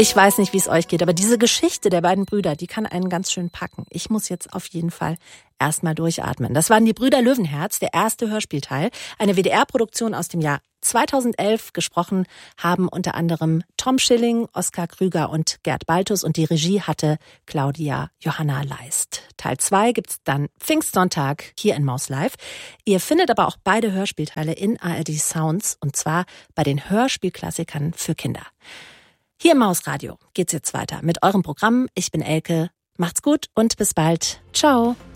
Ich weiß nicht, wie es euch geht, aber diese Geschichte der beiden Brüder, die kann einen ganz schön packen. Ich muss jetzt auf jeden Fall erstmal durchatmen. Das waren die Brüder Löwenherz, der erste Hörspielteil. Eine WDR-Produktion aus dem Jahr 2011. Gesprochen haben unter anderem Tom Schilling, Oskar Krüger und Gerd Baltus. Und die Regie hatte Claudia Johanna Leist. Teil 2 gibt's dann Pfingstsonntag hier in Maus Live. Ihr findet aber auch beide Hörspielteile in ARD Sounds. Und zwar bei den Hörspielklassikern für Kinder. Hier im Mausradio geht's jetzt weiter mit eurem Programm. Ich bin Elke. Macht's gut und bis bald. Ciao.